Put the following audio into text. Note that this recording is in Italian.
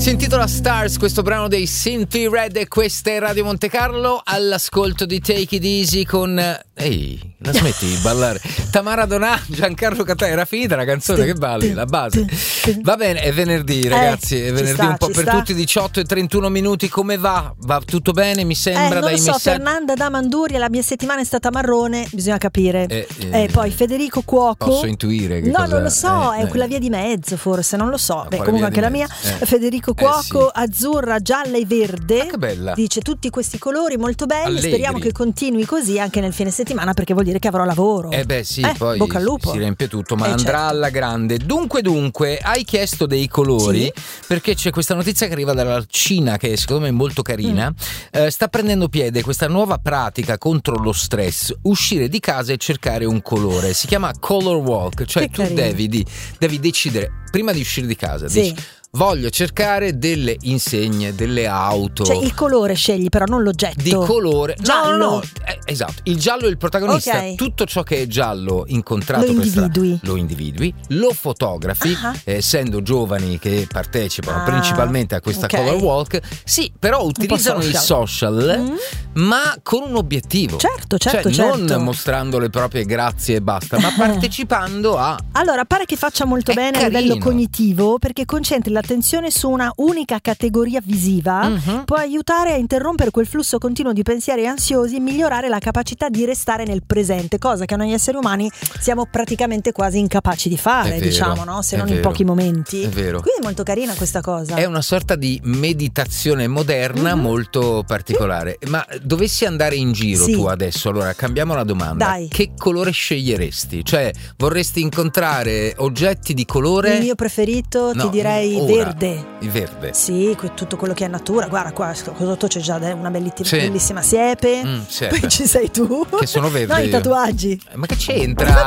Si intitola Stars, questo brano dei Simply Red, e questa è Radio Monte Carlo, all'ascolto di Take It Easy con... Ehi, la smetti di ballare? Tamara Donà, Giancarlo Catà, era finita la canzone, che balli, la base. Va bene, è venerdì ragazzi, è venerdì un po' per tutti, 18:31 minuti, come va? Va tutto bene, mi sembra, non dai lo so, messaggi. Fernanda da Manduria, la mia settimana è stata marrone, bisogna capire. Poi Federico Cuoco. Posso intuire che No, cosa... non lo so, è quella via di mezzo forse, non lo so. Beh, comunque anche la mia. Federico sì. Cuoco, azzurra, gialla e verde. Che bella. Dice tutti questi colori molto belli, Allegri. speriamo che continui così anche nel fine settimana, perché vuol dire che avrò lavoro. Beh sì, poi bocca al lupo. si riempie tutto, ma andrà certo. alla grande. Dunque, hai chiesto dei colori, sì, perché c'è questa notizia che arriva dalla Cina, che secondo me è molto carina. Sta prendendo piede questa nuova pratica contro lo stress: uscire di casa e cercare un colore. Si chiama Color Walk, cioè che tu devi decidere prima di uscire di casa, sì, dici: voglio cercare delle insegne, delle auto. Cioè il colore scegli, però non l'oggetto. Di colore giallo. No, esatto. Il giallo è il protagonista. Okay. Tutto ciò che è giallo incontrato Lo per strada individui. lo individui, lo fotografi, essendo giovani che partecipano principalmente a questa Color Walk. Sì, però utilizzano i social, ma con un obiettivo. Certo. Non mostrando le proprie grazie e basta, ma partecipando a... Allora, pare che faccia molto bene a livello cognitivo, perché concentri l'attenzione su una unica categoria visiva, può aiutare a interrompere quel flusso continuo di pensieri ansiosi e migliorare la capacità di restare nel presente, cosa che noi esseri umani siamo praticamente quasi incapaci di fare, vero, diciamo, no? Se non vero, in pochi momenti. È vero. Quindi è molto carina questa cosa. È una sorta di meditazione moderna molto particolare. Ma dovessi andare in giro tu adesso, allora cambiamo la domanda. Dai. Che colore sceglieresti? Cioè, vorresti incontrare oggetti di colore? Il mio preferito ti direi verde. Il verde? Sì, tutto quello che è natura. Guarda qua sotto c'è già una bellissima siepe. Siepe. Poi ci sei tu. Che sono verdi. No, i tatuaggi. Ma che c'entra?